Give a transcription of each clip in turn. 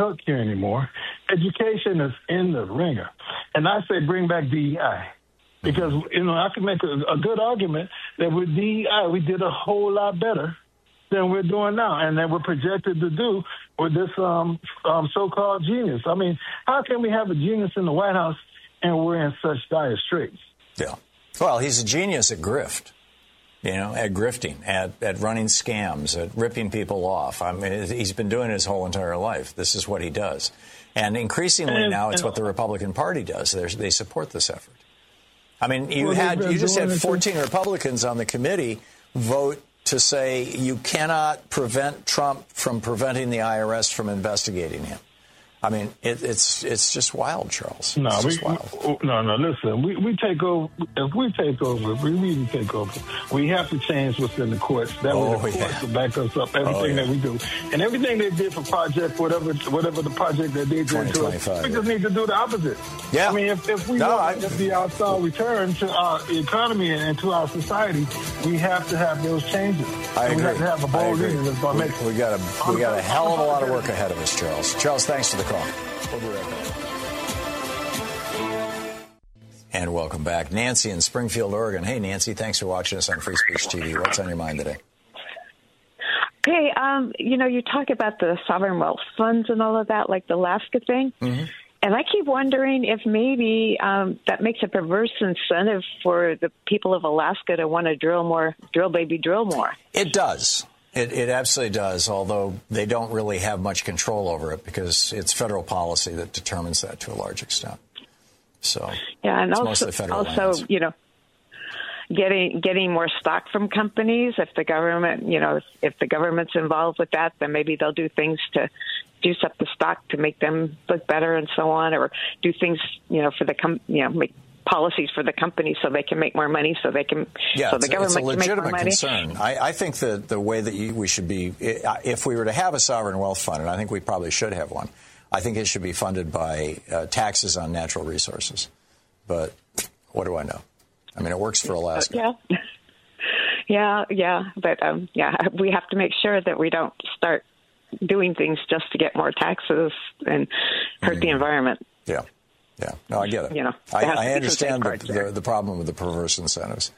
hook here anymore. Education is in the ringer. And I say bring back DEI. Because, I can make a good argument that with DEI, we did a whole lot better than we're doing now and that we're projected to do with this so-called genius. I mean, how can we have a genius in the White House and we're in such dire straits? Yeah. Well, he's a genius at grift. At grifting, at running scams, at ripping people off. I mean, he's been doing it his whole entire life. This is what he does. And increasingly now it's what the Republican Party does. They support this effort. I mean, you just had 14 Republicans on the committee vote to say you cannot prevent Trump from preventing the IRS from investigating him. I mean, it's just wild, Charles. No, wild. No. Listen, we take over. If we take over, we really take over. We have to change what's in the courts. That way, the courts will back us up everything that we do, and everything they did for project, whatever the project that they did to us, we just need to do the opposite. Yeah. I mean, if we want the outside return to our economy and to our society, we have to have those changes. I agree. We have to have a bold leader that's going to make. We got a hell of a lot of work ahead of us, Charles. Charles, thanks for the call. We'll be right back. And welcome back. Nancy in Springfield, Oregon. Hey, Nancy, thanks for watching us on Free Speech TV. What's on your mind today? Okay, you talk about the sovereign wealth funds and all of that, like the Alaska thing. Mm-hmm. And I keep wondering if maybe that makes a perverse incentive for the people of Alaska to want to drill more. It does. It absolutely does, although they don't really have much control over it because it's federal policy that determines that to a large extent. So yeah, and it's also, mostly federal lands. Getting more stock from companies. If the government, if the government's involved with that, then maybe they'll do things to juice up the stock to make them look better and so on, or do things, for the make policies for the company so they can make more money, so the government can make more money. It's a legitimate concern. I think that the way that we should be, if we were to have a sovereign wealth fund, and I think we probably should have one, I think it should be funded by taxes on natural resources. But what do I know? I mean, it works for Alaska. Yeah. But we have to make sure that we don't start doing things just to get more taxes and hurt the environment. Yeah. No, I get it. I understand the problem with the perverse incentives.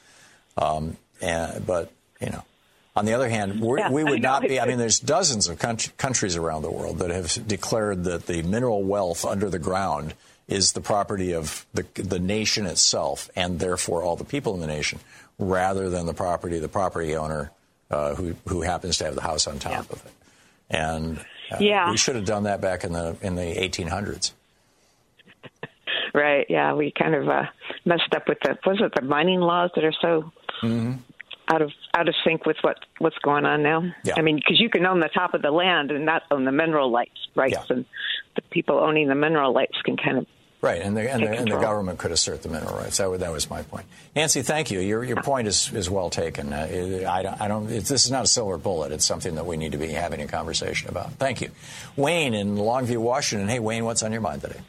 But on the other hand, we would not be. I mean, there's dozens of countries around the world that have declared that the mineral wealth under the ground is the property of the nation itself, and therefore all the people in the nation, rather than the property owner who happens to have the house on top of it. And we should have done that back in the 1800s. Right. Yeah, we kind of messed up with the mining laws that are so out of sync with what's going on now. Yeah. I mean, because you can own the top of the land and not own the mineral rights, and the people owning the mineral rights can kind of and the government could assert the mineral rights. That was my point. Nancy, thank you. Your point is well taken. This is not a silver bullet. It's something that we need to be having a conversation about. Thank you, Wayne in Longview, Washington. Hey, Wayne, what's on your mind today?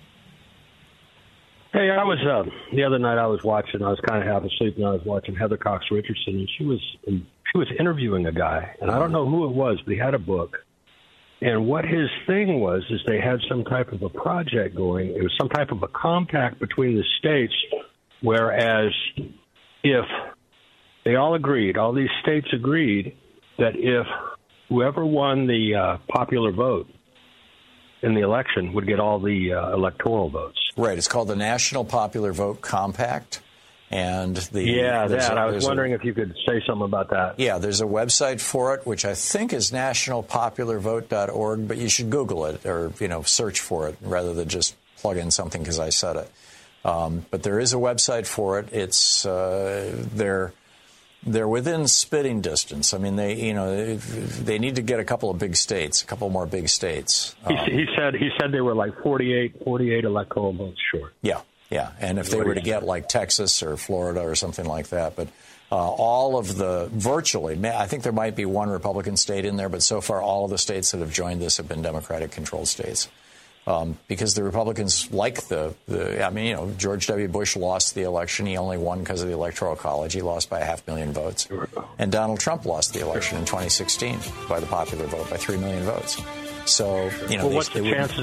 Hey, I was the other night. I was kind of half asleep, and I was watching Heather Cox Richardson, and she was interviewing a guy, and I don't know who it was, but he had a book. And what his thing was is they had some type of a project going. It was some type of a compact between the states, whereas if they all these states agreed that if whoever won the popular vote in the election would get all the electoral votes. Right. It's called the National Popular Vote Compact. And I was wondering if you could say something about that. Yeah, there's a website for it, which I think is nationalpopularvote.org, but you should Google it or, search for it rather than just plug in something because I said it. But there is a website for it. It's they're within spitting distance. I mean, they need to get a couple more big states. He said they were like 48 electoral votes short. Yeah, and if they were to get like Texas or Florida or something like that, but all of virtually, I think there might be one Republican state in there, but so far all of the states that have joined this have been Democratic-controlled states. Because the Republicans like George W. Bush lost the election. He only won because of the Electoral College. He lost by 500,000 votes. And Donald Trump lost the election in 2016 by the popular vote, by 3 million votes. So, what's the chances